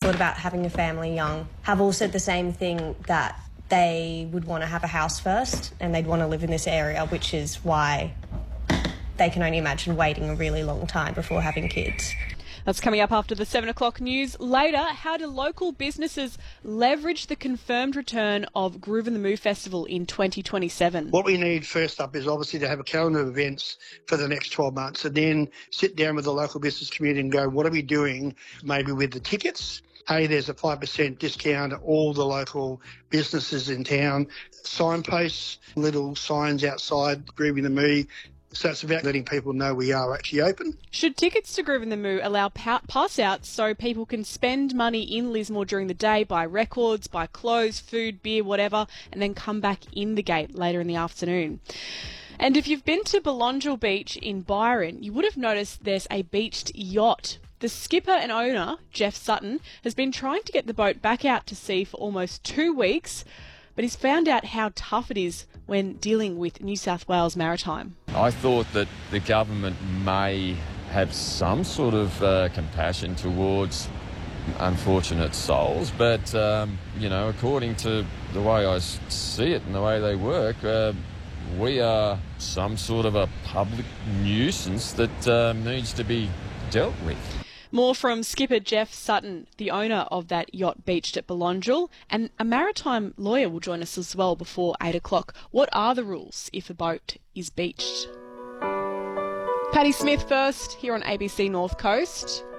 thought about having a family young have all said the same thing, that they would want to have a house first and they'd want to live in this area, which is why they can only imagine waiting a really long time before having kids. That's coming up after the 7 o'clock news. Later, how do local businesses leverage the confirmed return of Groove and the Moo Festival in 2027? What we need first up is obviously to have a calendar of events for the next 12 months and then sit down with the local business community and go, what are we doing maybe with the tickets? Hey, there's a 5% discount at all the local businesses in town. Signposts, little signs outside Groove and the Moo. So it's about letting people know we are actually open. Should tickets to Groove and the Moo allow pass-outs so people can spend money in Lismore during the day, buy records, buy clothes, food, beer, whatever, and then come back in the gate later in the afternoon? And if you've been to Belongil Beach in Byron, you would have noticed there's a beached yacht. The skipper and owner, Jeff Sutton, has been trying to get the boat back out to sea for almost 2 weeks, but he's found out how tough it is when dealing with New South Wales Maritime. I thought that the government may have some sort of compassion towards unfortunate souls, but, according to the way I see it and the way they work, we are some sort of a public nuisance that needs to be dealt with. More from skipper Jeff Sutton, the owner of that yacht beached at Belongil, and a maritime lawyer will join us as well before 8 o'clock. What are the rules if a boat is beached? Paddy Smith first, here on ABC North Coast.